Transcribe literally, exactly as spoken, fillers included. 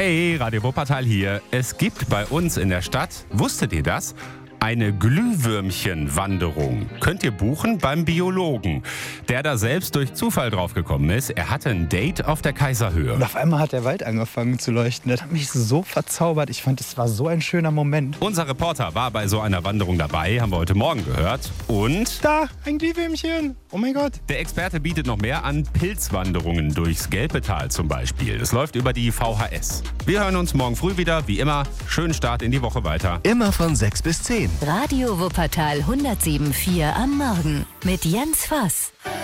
Hey, Radio Wuppertal hier. Es gibt bei uns in der Stadt, wusstet ihr das? Eine Glühwürmchenwanderung könnt ihr buchen beim Biologen, der da selbst durch Zufall draufgekommen ist. Er hatte ein Date auf der Kaiserhöhe. Und auf einmal hat der Wald angefangen zu leuchten. Das hat mich so verzaubert. Ich fand, es war so ein schöner Moment. Unser Reporter war bei so einer Wanderung dabei, haben wir heute Morgen gehört. Und Da, ein Glühwürmchen. Oh mein Gott. der Experte bietet noch mehr an, Pilzwanderungen durchs Gelpetal zum Beispiel. Das läuft über die V H S. Wir hören uns morgen früh wieder, wie immer. Schönen Start in die Woche weiter. Immer von sechs bis zehn. Radio Wuppertal hundertsieben Komma vier am Morgen mit Jens Voss.